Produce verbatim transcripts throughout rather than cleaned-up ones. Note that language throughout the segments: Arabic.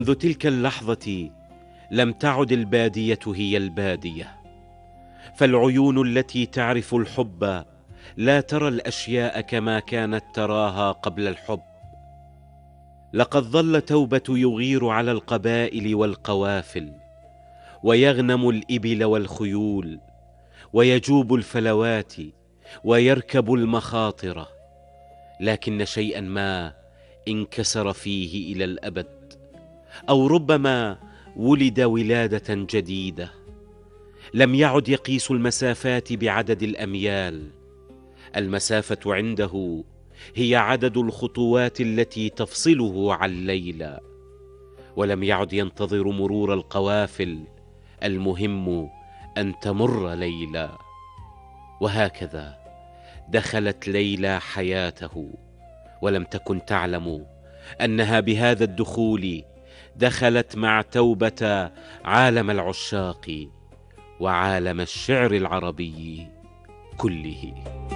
منذ تلك اللحظة لم تعد البادية هي البادية، فالعيون التي تعرف الحب لا ترى الأشياء كما كانت تراها قبل الحب. لقد ظل توبة يغير على القبائل والقوافل، ويغنم الإبل والخيول، ويجوب الفلوات، ويركب المخاطر، لكن شيئا ما انكسر فيه إلى الأبد، أو ربما ولد ولادة جديدة. لم يعد يقيس المسافات بعدد الأميال، المسافة عنده هي عدد الخطوات التي تفصله عن ليلى. ولم يعد ينتظر مرور القوافل، المهم أن تمر ليلى. وهكذا دخلت ليلى حياته، ولم تكن تعلم أنها بهذا الدخول دخلت مع توبة عالم العشاق وعالم الشعر العربي كله.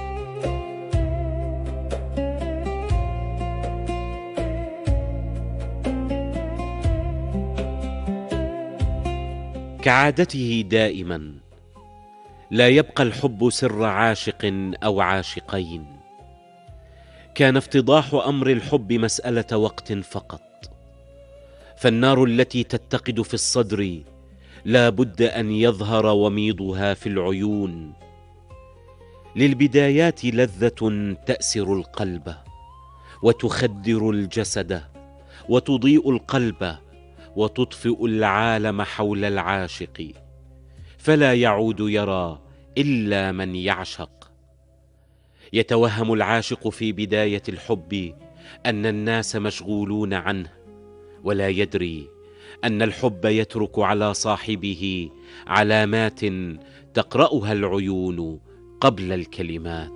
كعادته دائما لا يبقى الحب سر عاشق أو عاشقين. كان افتضاح أمر الحب مسألة وقت فقط، فالنار التي تتقد في الصدر لا بد أن يظهر وميضها في العيون. للبدايات لذة تأسر القلب وتخدر الجسد وتضيء القلب وتطفئ العالم حول العاشق، فلا يعود يرى إلا من يعشق. يتوهم العاشق في بداية الحب أن الناس مشغولون عنه، ولا يدري أن الحب يترك على صاحبه علامات تقرأها العيون قبل الكلمات.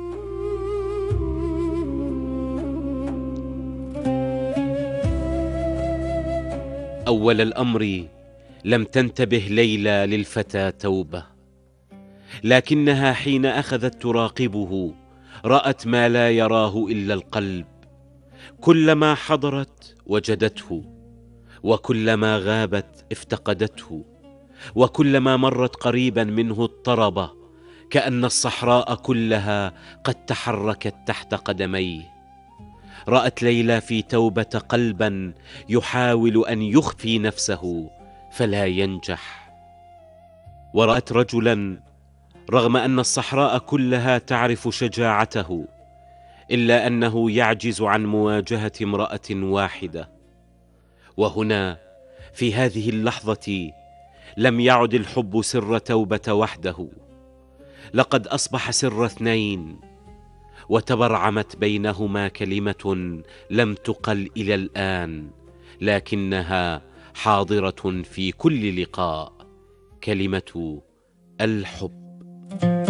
أول الأمر لم تنتبه ليلى للفتى توبة، لكنها حين أخذت تراقبه رأت ما لا يراه إلا القلب. كلما حضرت وجدته، وكلما غابت افتقدته، وكلما مرت قريبا منه اضطرب، كأن الصحراء كلها قد تحركت تحت قدميه. رأت ليلى في توبة قلبا يحاول أن يخفي نفسه فلا ينجح، ورأت رجلا رغم أن الصحراء كلها تعرف شجاعته إلا أنه يعجز عن مواجهة امرأة واحدة. وهنا في هذه اللحظة لم يعد الحب سر توبة وحده، لقد أصبح سر اثنين، وتبرعمت بينهما كلمة لم تقل إلى الآن، لكنها حاضرة في كل لقاء: كلمة الحب.